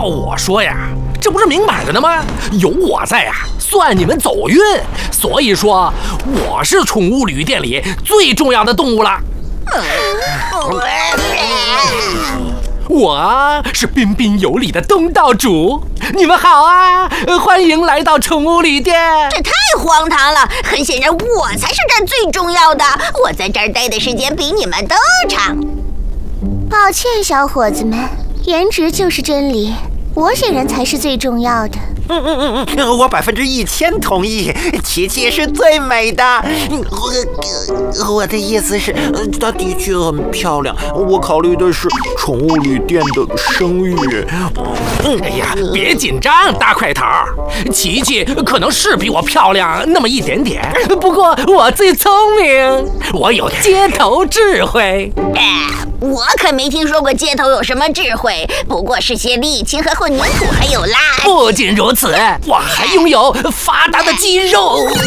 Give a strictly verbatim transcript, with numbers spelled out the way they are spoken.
我说呀，这不是明摆着的吗？有我在呀，算你们走运。所以说，我是宠物旅店里最重要的动物了。我是彬彬有礼的东道主，你们好啊，欢迎来到宠物旅店。 这太荒唐了，很显然我才是这儿最重要的，我在这儿待的时间比你们都长。 抱歉，小伙子们，颜值就是真理，我显然才是最重要的。 嗯嗯嗯嗯，我百分之一千同意，琪琪是最美的。我我的意思是，她的确很漂亮。我考虑的是宠物旅店的声誉。 哎呀，别紧张，大块头，琪琪可能是比我漂亮那么一点点，不过我最聪明，我有街头智慧。 哎，我可没听说过街头有什么智慧，不过是些沥青和混凝土还有垃圾。 不仅如此，我还拥有发达的肌肉。